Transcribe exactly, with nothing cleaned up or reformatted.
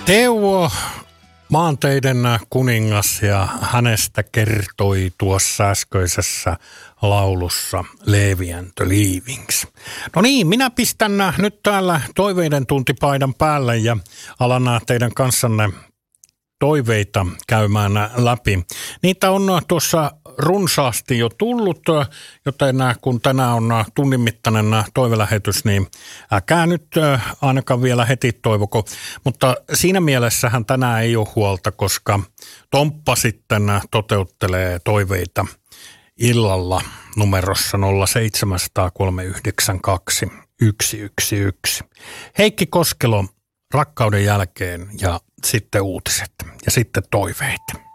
Teuvo, maanteiden kuningas, ja hänestä kertoi tuossa äskeisessä laulussa Levi and the Leavings. No niin, minä pistän nyt täällä toiveiden tuntipaidan päälle ja alan teidän kanssanne toiveita käymään läpi. Niitä on tuossa runsaasti jo tullut, joten kun tänään on tunnin mittainen toivelähetys, niin älkää nyt ainakaan vielä heti toivoko. Mutta siinä mielessähän tänään ei ole huolta, koska Tomppa sitten toteuttelee toiveita illalla numerossa nolla seitsemän nolla kolme yhdeksän kaksi yksi yksi yksi. Heikki Koskelo rakkauden jälkeen ja sitten uutiset ja sitten toiveet.